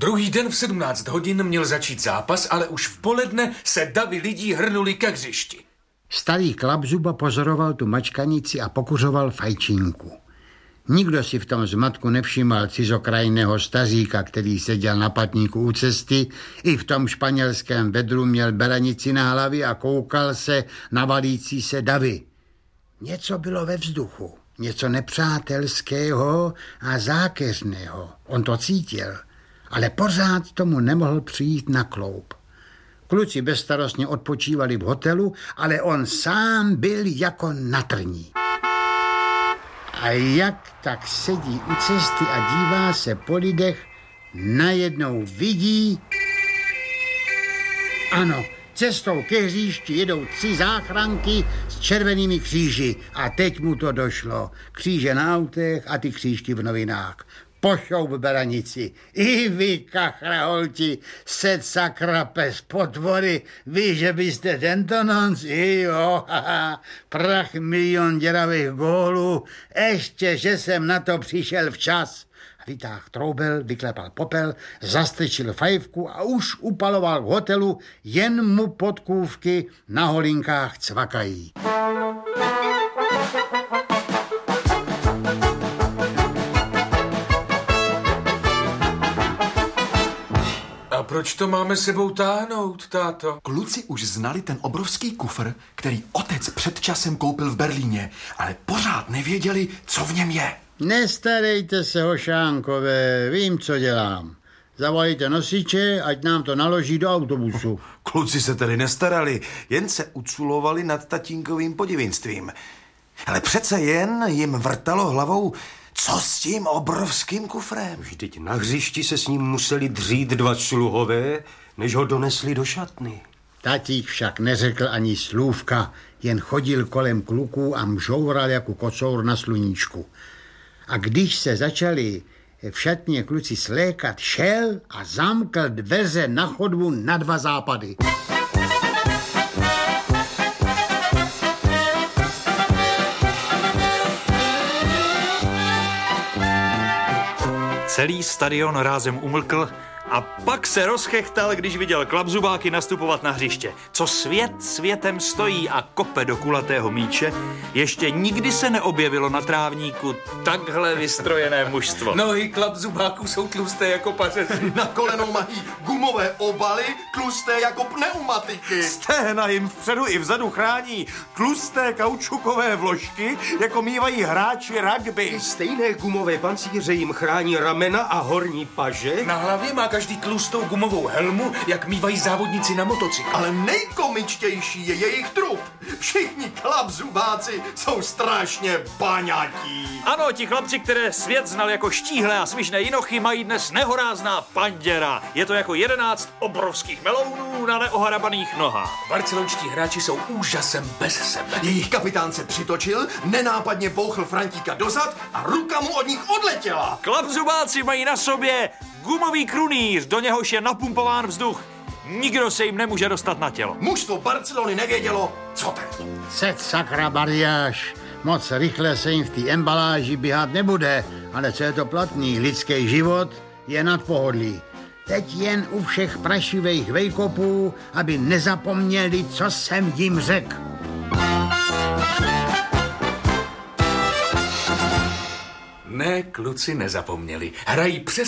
Druhý den v 17 hodin měl začít zápas, ale už v poledne se davy lidí hrnuli ke hřišti. Starý Klapzuba pozoroval tu mačkanici a pokuřoval fajčinku. Nikdo si v tom zmatku nevšímal cizokrajného staříka, který seděl na patníku u cesty, i v tom španělském vedru měl beranici na hlavě a koukal se na valící se davy. Něco bylo ve vzduchu, něco nepřátelského a zákeřného. On to cítil, ale pořád tomu nemohl přijít na kloub. Kluci bezstarostně odpočívali v hotelu, ale on sám byl jako na trní. A jak tak sedí u cesty a dívá se po lidech, najednou vidí... Ano, cestou ke hřišti jedou 3 záchranky s červenými kříži. A teď mu to došlo. Kříže na autech a ty křížky v novinách. Pošou v beranici. I vy, kachraholti, set sakra pes potvory. Vy, že byste tento nonc? Jo, haha, prach milion děravých gólů. Ještě, že jsem na to přišel včas. Vytáhl troubel, vyklepal popel, zastrčil fajfku a už upaloval k hotelu, jen mu podkůvky na holinkách cvakají. A proč to máme sebou táhnout, táto? Kluci už znali ten obrovský kufr, který otec před časem koupil v Berlíně, ale pořád nevěděli, co v něm je. Nestarejte se, hošánkové, vím, co dělám. Zavolejte nosiče, ať nám to naloží do autobusu. Kluci se tedy nestarali, jen se uculovali nad tatínkovým podivinstvím. Ale přece jen jim vrtalo hlavou, co s tím obrovským kufrem? Vždyť na hřišti se s ním museli dřít 2 sluhové, než ho donesli do šatny. Tatík však neřekl ani slůvka, jen chodil kolem kluků a mžoural jako kocour na sluníčku. A když se začali v šatně kluci slékat, šel a zamkl dveře na chodbu na 2 západy. Celý stadion rázem umlkl a pak se rozchechtal, když viděl Klapzubáky nastupovat na hřiště. Co svět světem stojí a kope do kulatého míče, ještě nikdy se neobjevilo na trávníku takhle vystrojené mužstvo. Nohy Klapzubáků jsou tlusté jako pařezy. Na kolenou mají gumové obaly, tlusté jako pneumatiky. Stehna jim vpředu i vzadu chrání tlusté kaučukové vložky, jako mívají hráči rugby. Stejné gumové pancíře jim chrání ramena a horní paže. Na hlavě má každý tlustou gumovou helmu, jak mívají závodníci na motocyklu. Ale nejkomičtější je jejich trup. Všichni Klapzubáci jsou strašně baňatí. Ano, ti chlapci, které svět znal jako štíhlé a svižné jinochy, mají dnes nehorázná panděra. Je to jako 11 obrovských melounů na neohrabaných nohách. Barcelonští hráči jsou úžasem bez sebe. Jejich kapitán se přitočil, nenápadně bouchl Frantíka dozad a ruka mu od nich odletěla. Klapzubáci mají na sobě gumový krunýř, do něhož je napumpován vzduch. Nikdo se jim nemůže dostat na tělo. Mužstvo Barcelony nevědělo, co teď. Set sakra bariáš. Moc rychle se jim v té embaláži běhat nebude, ale co je to platný, lidský život je nad pohodlí. Teď jen u všech prašivých vejkopů, aby nezapomněli, co jsem jim řekl. Ne, kluci nezapomněli. Hrají přes